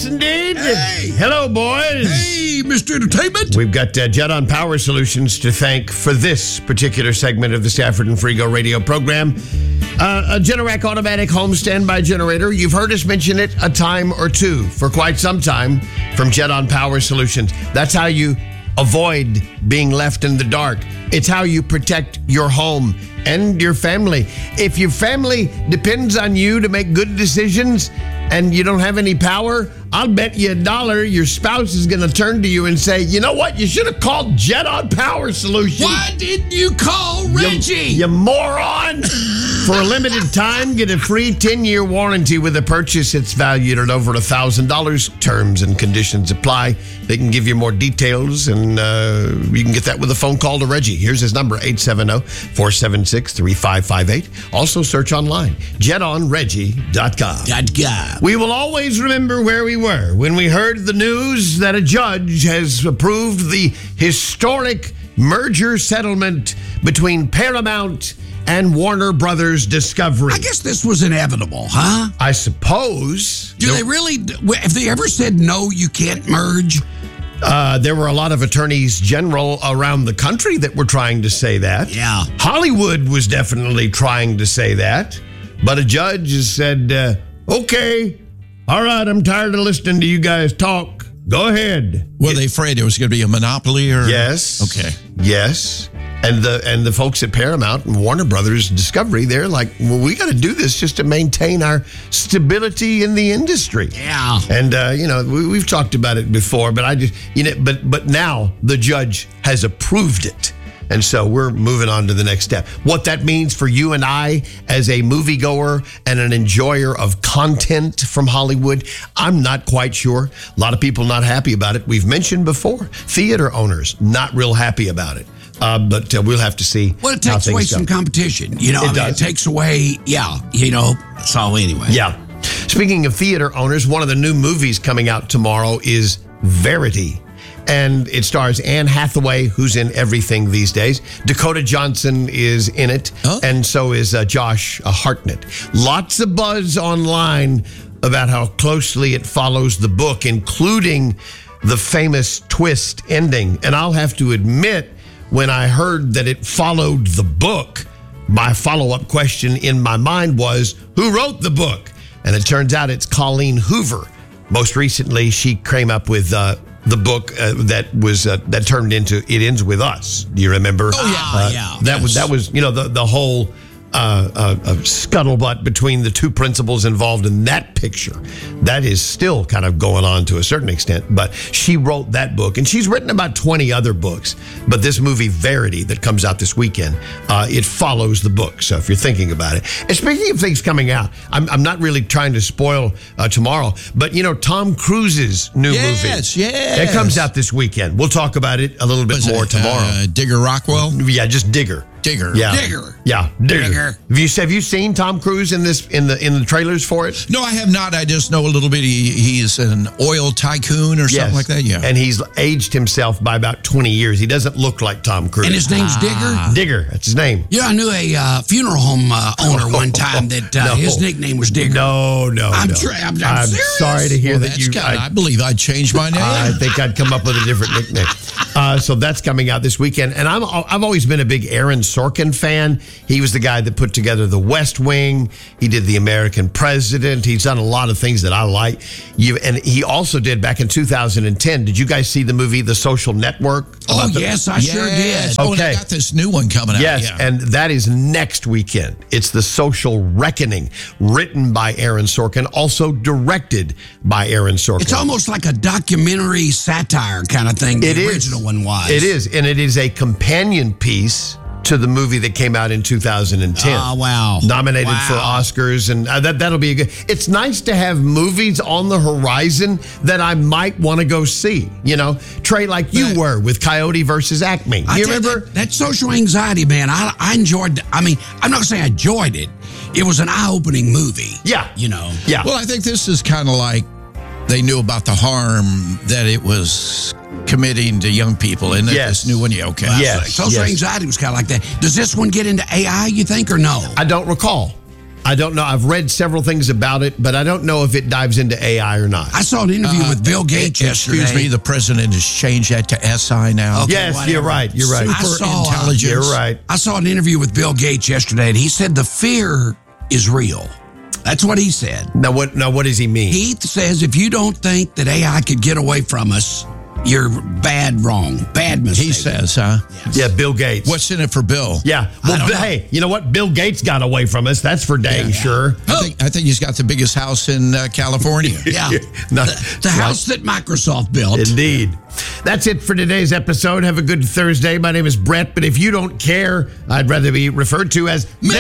indeed. Hey. Hello, boys. Hey, Mr. Entertainment. We've got Jet On Power Solutions to thank for this particular segment of the Stafford and Frigo radio program. A Generac automatic home standby generator. You've heard us mention it a time or two for quite some time from Jet On Power Solutions. That's how you avoid being left in the dark. It's how you protect your home and your family. If your family depends on you to make good decisions and you don't have any power, I'll bet you $1 your spouse is going to turn to you and say, you know what? You should have called Jet On Power Solutions. Why didn't you call Reggie? You moron. For a limited time, get a free 10-year warranty with a purchase. It's valued at over $1,000. Terms and conditions apply. They can give you more details, and you can get that with a phone call to Reggie. Here's his number, 870-476-3558. Also search online, jetonreggie.com. We will always remember where we were when we heard the news that a judge has approved the historic merger settlement between Paramount and Warner Brothers Discovery. I guess this was inevitable, huh? I suppose. Do they really? Have they ever said, no, you can't merge? There were a lot of attorneys general around the country that were trying to say that. Yeah. Hollywood was definitely trying to say that. But a judge has said, okay, all right, I'm tired of listening to you guys talk. Go ahead. Were they afraid it was going to be a monopoly? Or Yes. Okay. Yes. And the folks at Paramount and Warner Brothers Discovery, they're like, well, we got to do this just to maintain our stability in the industry. Yeah. And we've talked about it before, but but now the judge has approved it. And so we're moving on to the next step. What that means for you and I as a moviegoer and an enjoyer of content from Hollywood, I'm not quite sure. A lot of people not happy about it. We've mentioned before, theater owners not real happy about it. But we'll have to see. Well, it takes away some competition. It takes away, so anyway. Yeah. Speaking of theater owners, one of the new movies coming out tomorrow is Verity. And it stars Anne Hathaway, who's in everything these days. Dakota Johnson is in it, and so is Josh Hartnett. Lots of buzz online about how closely it follows the book, including the famous twist ending. And I'll have to admit, when I heard that it followed the book, my follow-up question in my mind was, who wrote the book? And it turns out it's Colleen Hoover. Most recently, she came up with the book that turned into It Ends With Us. Do you remember? Oh, yeah. That was the whole scuttlebutt between the two principals involved in that picture. That is still kind of going on to a certain extent, but she wrote that book, and she's written about 20 other books. But this movie, Verity, that comes out this weekend, it follows the book. So if you're thinking about it. And speaking of things coming out, I'm not really trying to spoil tomorrow, but Tom Cruise's new movie. Yes. It comes out this weekend. We'll talk about it a little bit more tomorrow. Digger Rockwell? Yeah, just Digger. Yeah. Digger. Have you seen Tom Cruise in the trailers for it? No, I have not. I just know a little bit. He's an oil tycoon or something like that. Yeah. And he's aged himself by about 20 years. He doesn't look like Tom Cruise. And his name's Digger? Digger. That's his name. Yeah, I knew a funeral home owner one time that his nickname was Digger. No. I'm serious. Sorry to hear that you. I believe I'd change my name. I think I'd come up with a different nickname. So that's coming out this weekend. And I've always been a big Aaron Sorkin fan. He was the guy that put together The West Wing. He did The American President. He's done a lot of things that I like. And he also did back in 2010. Did you guys see the movie The Social Network? Yes, I sure did. Oh, they got this new one coming out. Yes, and that is next weekend. It's The Social Reckoning, written by Aaron Sorkin, also directed by Aaron Sorkin. It's almost like a documentary satire kind of thing. The original one was. It is, and it is a companion piece to the movie that came out in 2010. Oh, wow. Nominated for Oscars, and that'll be a good. It's nice to have movies on the horizon that I might want to go see. Trey, like you were with Coyote versus Acme. You remember? That social anxiety, man, I enjoyed. I'm not going to say I enjoyed it. It was an eye-opening movie. Yeah. Yeah. Well, I think this is kind of like they knew about the harm that it was committing to young people. And this new one, okay. Social anxiety was kind of like that. Does this one get into AI, you think, or no? I don't recall. I don't know. I've read several things about it, but I don't know if it dives into AI or not. I saw an interview with Bill Gates yesterday. Excuse me, the president has changed that to SI now. Okay, Yes, whatever. you're right. You're right. Super intelligence. You're right. I saw an interview with Bill Gates yesterday, and he said the fear is real. That's what he said. Now what does he mean? He says if you don't think that AI could get away from us, you're wrong. Bad mistake. He says, huh? Yeah, Bill Gates. What's in it for Bill? Yeah. Well, hey, you know what? Bill Gates got away from us. That's for dang sure. I think he's got the biggest house in California. Yeah. No, the house that Microsoft built. Indeed. That's it for today's episode. Have a good Thursday. My name is Brett, but if you don't care, I'd rather be referred to as